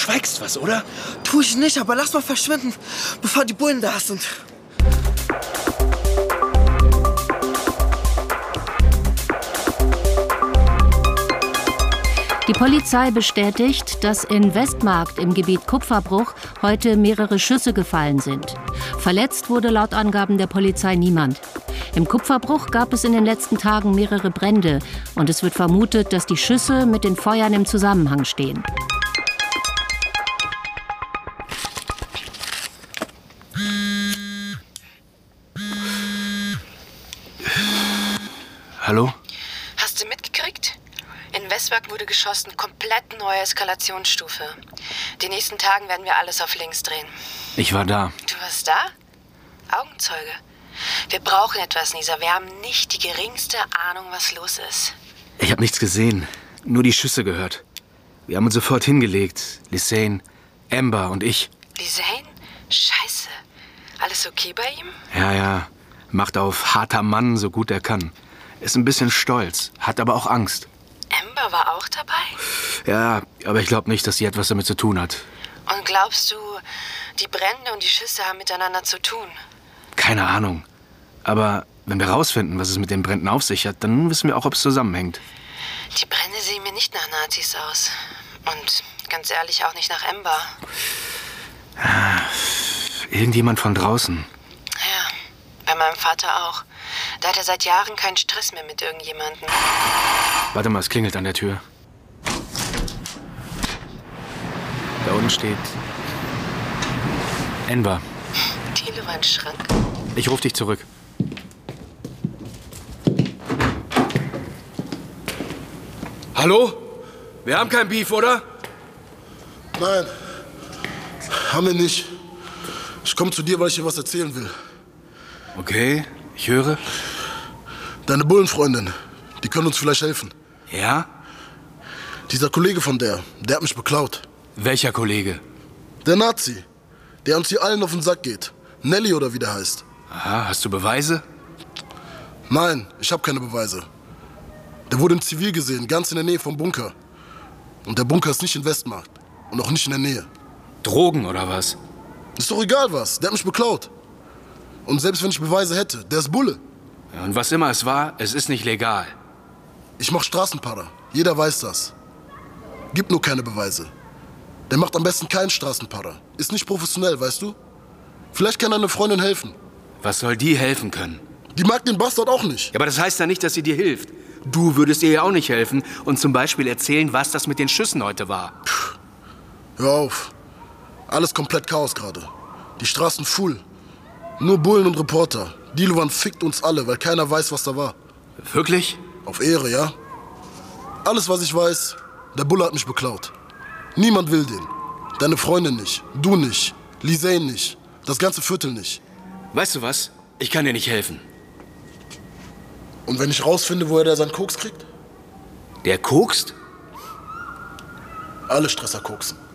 verschweigst was, oder? Tu ich nicht, aber lass mal verschwinden, bevor die Bullen da sind. Die Polizei bestätigt, dass in Westmarkt im Gebiet Kupferbruch heute mehrere Schüsse gefallen sind. Verletzt wurde laut Angaben der Polizei niemand. Im Kupferbruch gab es in den letzten Tagen mehrere Brände und es wird vermutet, dass die Schüsse mit den Feuern im Zusammenhang stehen. Hallo? Hast du mitgekriegt? In Westmarkt wurde geschossen, komplett neue Eskalationsstufe. Die nächsten Tagen werden wir alles auf links drehen. Ich war da. Du warst da? Augenzeuge. Wir brauchen etwas, Nisa. Wir haben nicht die geringste Ahnung, was los ist. Ich habe nichts gesehen, nur die Schüsse gehört. Wir haben uns sofort hingelegt. Lisanne, Amber und ich. Lisanne? Scheiße. Alles okay bei ihm? Ja. Macht auf harter Mann, so gut er kann. Ist ein bisschen stolz, hat aber auch Angst. Amber war auch dabei? Ja, aber ich glaube nicht, dass sie etwas damit zu tun hat. Und glaubst du, die Brände und die Schüsse haben miteinander zu tun? Keine Ahnung. Aber wenn wir rausfinden, was es mit den Bränden auf sich hat, dann wissen wir auch, ob es zusammenhängt. Die Brände sehen mir nicht nach Nazis aus. Und ganz ehrlich auch nicht nach Amber. Irgendjemand von draußen. Ja, bei meinem Vater auch. Da hat er seit Jahren keinen Stress mehr mit irgendjemandem. Warte mal, es klingelt an der Tür. Da unten steht Amber. Telewandschrank. Ich rufe dich zurück. Hallo? Wir haben kein Beef, oder? Nein, haben wir nicht. Ich komme zu dir, weil ich dir was erzählen will. Okay, ich höre. Deine Bullenfreundin, die können uns vielleicht helfen. Ja? Dieser Kollege von der hat mich beklaut. Welcher Kollege? Der Nazi, der uns hier allen auf den Sack geht. Nelly oder wie der heißt. Aha, hast du Beweise? Nein, ich habe keine Beweise. Der wurde im Zivil gesehen, ganz in der Nähe vom Bunker. Und der Bunker ist nicht in Westmarkt und auch nicht in der Nähe. Drogen oder was? Ist doch egal was, der hat mich beklaut. Und selbst wenn ich Beweise hätte, der ist Bulle. Ja, und was immer es war, es ist nicht legal. Ich mach Straßenparder, jeder weiß das. Gibt nur keine Beweise. Der macht am besten keinen Straßenparder. Ist nicht professionell, weißt du? Vielleicht kann deine Freundin helfen. Was soll die helfen können? Die mag den Bastard auch nicht. Ja, aber das heißt ja nicht, dass sie dir hilft. Du würdest ihr ja auch nicht helfen und zum Beispiel erzählen, was das mit den Schüssen heute war. Hör auf. Alles komplett Chaos gerade. Die Straßen full. Nur Bullen und Reporter. Dilovan fickt uns alle, weil keiner weiß, was da war. Wirklich? Auf Ehre, ja? Alles, was ich weiß, der Bulle hat mich beklaut. Niemand will den. Deine Freundin nicht, du nicht, Lisanne nicht, das ganze Viertel nicht. Weißt du was? Ich kann dir nicht helfen. Und wenn ich rausfinde, woher der seinen Koks kriegt? Der kokst? Alle Stresser koksen.